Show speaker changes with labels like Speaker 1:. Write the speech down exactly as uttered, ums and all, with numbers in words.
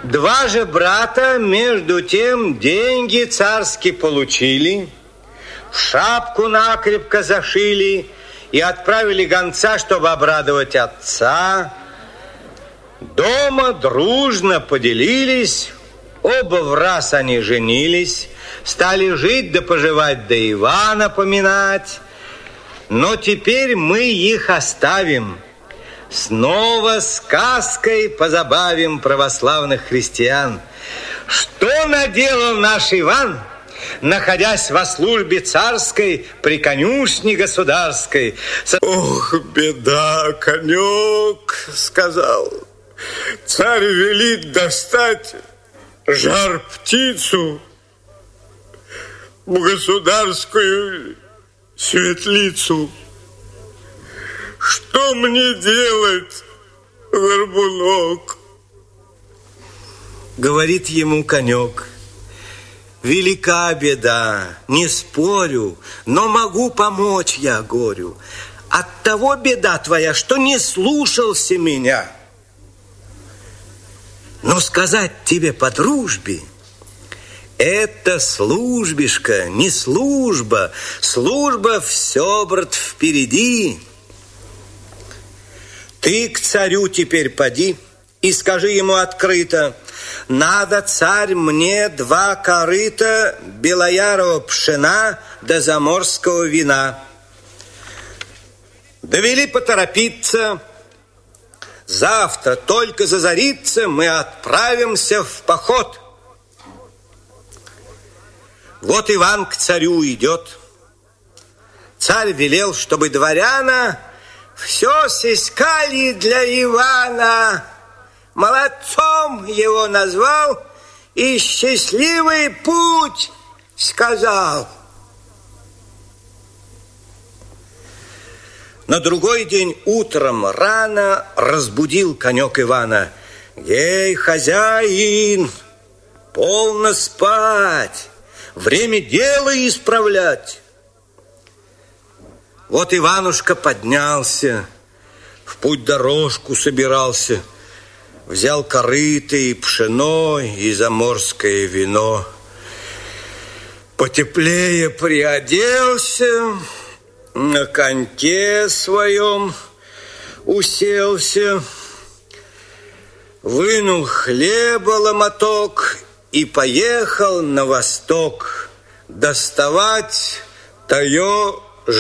Speaker 1: Два же брата между тем деньги царские получили, шапку накрепко зашили и отправили гонца, чтобы обрадовать отца. Дома дружно поделились, оба в раз они женились, стали жить да поживать, да Ивана поминать. Но теперь мы их оставим. Снова сказкой позабавим православных христиан. Что наделал наш Иван, находясь во службе царской при конюшне государской?
Speaker 2: Ох, беда, конек, сказал. Царь велит достать жар-птицу в государскую светлицу. Что мне делать, горбунок?
Speaker 1: Говорит ему конек: велика беда, не спорю, но могу помочь я горю. Оттого беда твоя, что не слушался меня. Но сказать тебе по дружбе, это службишка, не служба. Служба все, брат, впереди. Ты к царю теперь поди и скажи ему открыто: надо, царь, мне два корыта белоярого пшена да заморского вина. Довели поторопиться. Завтра только зазарится, мы отправимся в поход. Вот Иван к царю идет. Царь велел, чтобы дворяна все сыскали для Ивана. Молодцом его назвал и счастливый путь сказал. На другой день утром рано разбудил конек Ивана. Ей, хозяин, полно спать, время дело исправлять. Вот Иванушка поднялся, в путь дорожку собирался, взял корыто и пшено, и заморское вино. Потеплее приоделся, на коньке своем уселся, вынул хлеба ломоток и поехал на восток доставать тое